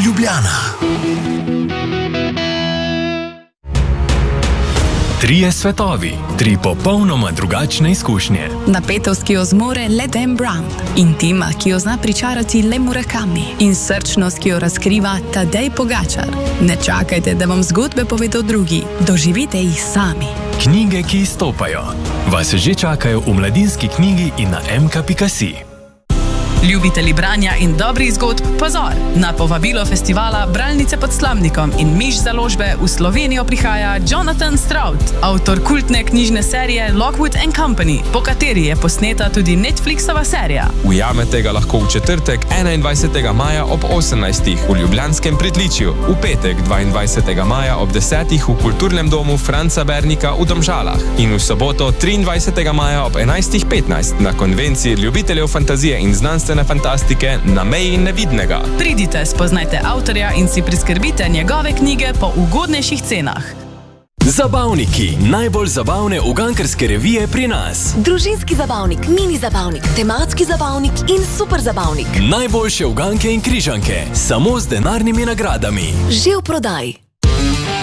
Ljubljana. Trije svetovi, tri popolnoma drugačne izkušnje. Napetost, ki jo zmore le Dan Brown, intima, ki jo zna pričarati le Murakami in srčnost, ki jo razkriva Tadej Pogačar. Ne čakajte, da vam zgodbe povedo drugi, doživite jih sami. Knjige, ki izstopajo, vas že čakajo v Mladinski knjigi in na mk.si. Ljubitelji branja in dobrih zgodb, pozor! Na povabilo festivala Bralnice pod Slamnikom in Miš založbe v Slovenijo prihaja Jonathan Stroud, avtor kultne knjižne serije Lockwood & Company, po kateri je posneta tudi Netflixova serija. Ujamete ga lahko v četrtek 21. maja ob 18. v Ljubljanskem Pritličju, v petek 22. maja ob 10. v Kulturnem domu Franca Bernika v Domžalah in v soboto 23. maja ob 11.15 na konvenciji ljubiteljev fantazije in znanstvene fantastike Na meji nevidnega. Pridite, spoznajte avtorja in si priskrbite njegove knjige po ugodnejših cenah. Zabavniki, najbolj zabavne ugankarske revije pri nas. Družinski zabavnik, mini zabavnik, tematski zabavnik in super zabavnik. Najboljše uganke in križanke, samo z denarnimi nagradami. Že v prodaji.